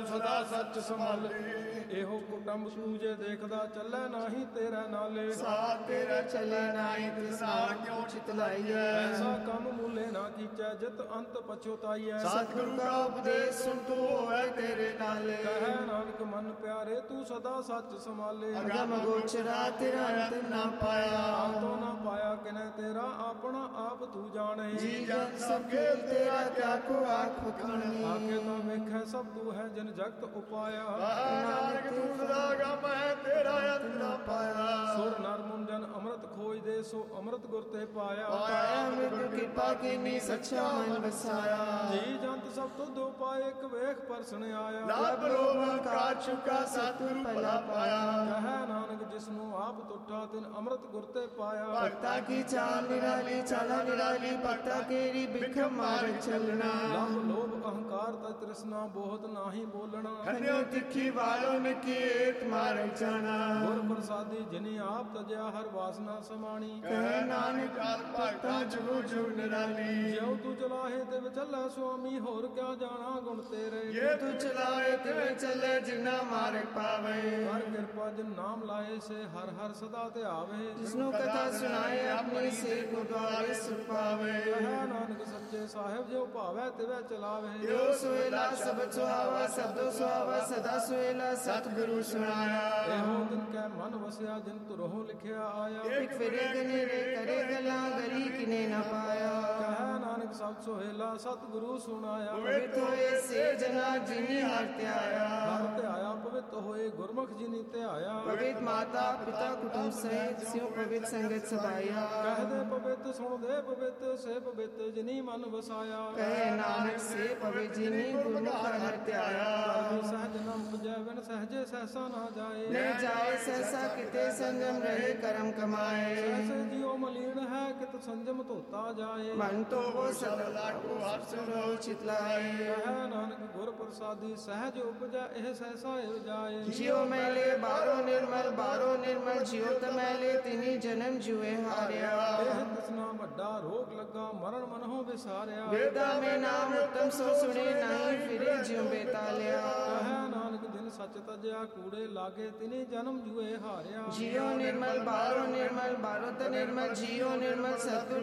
ਸਦਾ ਸੱਚ ਸੰਭਾਲੇ। ਇਹੋ ਕੁਟੰਬ ਸੂਝੇ ਦੇਖਦਾ ਚੱਲੇ ਨਾਹੀ ਤੇਰੇ ਨਾਲੇ। ਸਾਥ ਤੇਰੇ ਚੱਲੇ ਨਾਹੀ ਤਿਸਨਾ ਕਿਉ ਚਿਤਲਾਈਐ। ਐਸਾ ਕੰਮ ਮੂਲੇ ਨਾ ਕੀਚੈ ਜਿਤ ਅੰਤ ਪਛੁਤਾਈਐ। ਸਤਿਗੁਰੂ ਕਾ ਉਪਦੇਸ਼ ਸੁਣ ਤੂੰ ਹੋਵੇ ਤੇਰੇ ਨਾਲੇ। ਕਹੈ ਨਾਨਕ ਮਨ ਪਿਆਰੇ ਤੂੰ ਸਦਾ ਸੱਚ ਸੰਭਾਲੇ। ਅਗਮ ਗੋਚਰਾ ਤੇਰਾ ਅੰਤ ਨਾ ਪਾਇਆ। ਅੰਤੋਂ ਨਾ ਪਾਇਆ ਕਿਨੈ ਤੇਰਾ ਆਪਣਾ ਆਪ ਤੂੰ ਜਾਣੇ। ਜੀ ਜਨ ਸਭ ਖੇਲ ਤੇਰਾ ਕਿਆ ਕੋ ਆਖ ਵਖਾਣੀ। ਆਕੇ ਤਾਂ ਵੇਖੈ ਸਭ ਤੂੰ ਹੈ ਜਿਨ ਜਗਤ ਉਪਾਇਆ। ਨਾਨਕ ਤੂੰ ਸਦਾ ਗਮ ਹੈ ਤੇਰਾ ਅੰਤ ਨਾ ਪਾਇਆ। ਸੁਰ ਨਰ ਮੁੰਡਨ ਅੰਮ੍ਰਿਤ ਖੋਜਦੇ ਸੋ ਅੰਮ੍ਰਿਤ ਗੁਰ ਤੇ ਪਾਇਆ। ਪਾਇਆ ਅੰਮ੍ਰਿਤ ਕਿਰਪਾ ਕੀਨੀ ਸੱਚਾ ਮਨ ਵਸਾਇਆ। ਜੀ ਜੰਤ ਸਭ ਤੋਂ ਦੋ ਪਾਏ ਇੱਕ ਵੇਖ ਪਰਸਨ ਆਇਆ। ਲੱਭ ਲੋਭ ਹੰਕਾਰ ਚੁਕਾ ਸਤਿਗੁਰੂ ਭਲਾ ਪਾਇਆ। ਕਹੈ ਨਾਨਕ ਜਿਸਨੂੰ ਆਪ ਤੁਠਾ ਤਿਨ ਅੰਮ੍ਰਿਤ ਗੁਰ ਤੇ ਪਾਇਆ। ਭਗਤਾ ਕੀ ਚਾਲ ਨਿਰਾਲੀ ਚਾਲਾ ਨਿਰਾਲੀ ਭਗਤਾ ਕੇਰੀ ਬਿਖਮ ਮਾਰ ਚੱਲਣਾ। ਲੱਭ ਲੋਭ ਅਹੰਕਾਰ ਤਾ ਤ੍ਰਿਸ਼ਨਾ ਬਹੁਤ ਨਾਹੀ ਬੋਲਣਾ। ਖੰਡਿਓ ਤਿੱਖੀ ਵਾਲੋ ਨਿਕੇਤ ਮਾਰ ਜਾਣਾ। ਗੁਰ ਪ੍ਰਸਾਦੀ ਜਿਨੀ ਆਪ ਤਜਿਆ ਹਰ ਵਾਸਨਾ ਸਮਾਣੀ। ਕਹਿ ਨਾਨਕ ਭਗਤਾ ਜੁਗ ਜੁਗ ਨਿਰਾਲੀ। ਜਿਉ ਤੂੰ ਚਲਾਹੇ ਤੇ ਵਿਚਲੇ ਸੁਆਮੀ ਹੋਰ ਕਿਆ ਜਾਣਾ ਗੁਣ ਤੇਰੇ। ਜੇ ਤੂੰ ਚਲਾਏ ਤਿਵੇਂ ਚੱਲੇ ਜਿਨਾ ਮਾਰਗ ਪਾਵੇ। ਹਰ ਕਿਰਪਾ ਜਿਨ ਨਾਮ ਲਾਏ ਸੇ ਹਰ ਹਰ ਸਦਾ ਧਿਆਵੇ। ਜਿਸਨੂੰ ਕਥਾ ਸੁਣਾਏ ਆਪਣੀ ਸੇ ਗੁਰਦੁਆਰੇ ਸੁਣ ਪਾਵੇ। ਕਹੈ ਨਾਨਕ ਸੱਚੇ ਸਾਹਿਬ ਜਿਉ ਭਾਵੈ ਤਿਵੇਂ ਚਲਾਵੇ। ਜੋ ਸੁਹੇਲਾ ਸਬਦ ਸੁਹਾਵਾ ਸਬਦੋ ਸੁਹਾਵਾ ਸਦਾ ਸੁਹੇਲਾ ਸਤਿਗੁਰੂ ਸੁਣਾਇਆ। ਇਹੋ ਦਿਨ ਕੈ ਮਨ ਵਸਿਆ ਜਿਨ ਤੁਰਹੁ ਲਿਖਿਆ ਆਇਆ। ਇੱਕ ਫਿਰੇ ਗਨੇਰੇ ਕਰੇ ਗੱਲਾਂ ਗਲੀ ਕਿਨੇ ਨਾ ਪਾਇਆ। ਕਹੈ ਨਾਨਕ ਸਤ ਸੁਹੇਲਾ ਸਤਿਗੁਰੂ ਸੁਣਾਇਆ। ਪਵਿੱਤ ਹੋਏ ਸੇ ਜਨਾ ਜਿਨੀ ਹਰ ਧਿਆਇਆ। ਹਰ ਧਿਆਇਆ ਪਵਿੱਤ ਹੋਏ ਗੁਰਮੁਖ ਜਿਨੀ ਧਿਆਇਆ। ਪਵਿੱਤ ਮਾਤਾ ਪਿਤਾ ਕੁਟੁੰਬ ਸਹਿਤ ਸਿਉ ਪਵਿੱਤ ਸੰਗਤ ਸਦਾਇਆ। ਕਹਦੇ ਪਵਿੱਤ ਸੁਣਦੇ ਪਵਿੱਤ ਸੇ ਪਵਿੱਤ ਜਿਨੀ ਮਨ ਵਸਾਇਆ। ਕਹੇ ਨਾਨਕ ਸੇ ਪਵਿੱਤ ਜਿਨੀ ਗੁਰਮੁਖ ਹਰ ਧਿਆਇਆ। ਸਹਿਜ ਨ ਉਪਜੈ ਬਿਨ ਸਹਜੇ ਸਹਿਸਾ ਨਾ ਜਾਏ। ਲੈ ਜਾਏ ਸਹਿਸਾ ਕਿਤੇ ਸੰਜਮ ਰਹੇ ਕਰਮ ਕਮਾਏ। ਐਸੇ ਜਿਉ ਮਲੀਨ ਹੈ ਕਿਤ ਸੰਜਮ ਧੋਤਾ ਜਾਏ। ਮਨ ਤੋ ਉਹ ਸਦਾ ਲਾਗੋ ਹਰ ਸੁਰੋ ਚਿਤਲਾਏ। ਕਹੈ ਨਾਨਕ ਗੁਰ ਪ੍ਰਸਾਦੀ ਸਹਿਜ ਉਪਜੈ ਇਹ ਸਹਿਸਾ ਇਹ ਜਾਏ। ਜਿਉ ਮੈਲੇ ਬਾਰੋ ਨਿਰਮਲ ਜਿਉ ਤਮੈਲੇ ਤਿਨੀ ਜਨਮ ਜੁਏ ਹਾਰਿਆ। ਇਹ ਤ੍ਰਿਸ਼ਨਾ ਵੱਡਾ ਰੋਗ ਲੱਗਾ ਮਰਨ ਮਨਹੁ ਵਿਸਾਰਿਆ। ਵੇਦਾ ਮੇ ਨਾਮ ਉਤਮ ਸੋ ਸੁਣੇ ਨਹੀਂ ਫਿਰੇ ਜਿਉ ਬੇਤਾਲਿਆ। ਕਹੈ ਨਾਨਕ ਦਿਨ ਸੱਚ ਤਜਿਆ ਕੂੜੇ ਲਾਗੇ ਤਿਨੀ ਜਨਮ ਜੂਏ ਹਾਰਿਆ। ਜਿਉ ਨਿਰਮਲ ਬਾਰੋ ਤ ਨਿਰਮਲ ਜਿਉ ਨਿਰਮਲ ਸਤਿਗੁਰ